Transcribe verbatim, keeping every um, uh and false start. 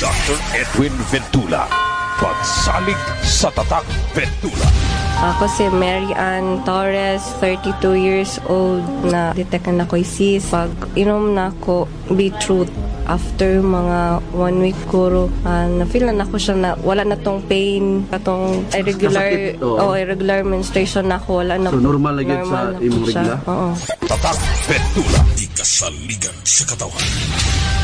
Doctor Edwin Ventula. Pagsalig sa Tatak Ventula. Ako si Mary Ann Torres, thirty-two years old, na detect na ako'y sis. Pag inom na ako beetroot, after mga one week kuro, uh, na-feel na ako siya na wala na tong pain, katong irregular, o oh, irregular menstruation na ako, wala na. So normal na yun sa imong regla? Oo. Tatak Ventula. Di kasaligan sa katawan.